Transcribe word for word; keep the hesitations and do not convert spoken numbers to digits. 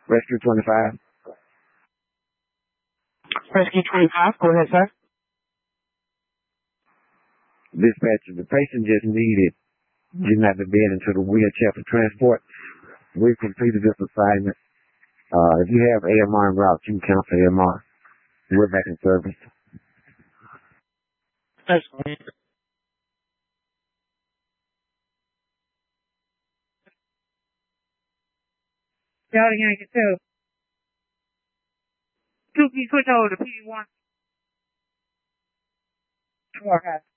Rescue twenty-five. Rescue twenty-five, go ahead, sir. Dispatcher, the patient just needed getting out of bed into the wheelchair for transport. We completed this assignment. Uh, if you have A M R en route, you can cancel A M R. We're back in service. That's great. Delta Yankee two. two, can you switch over to P D one? Okay.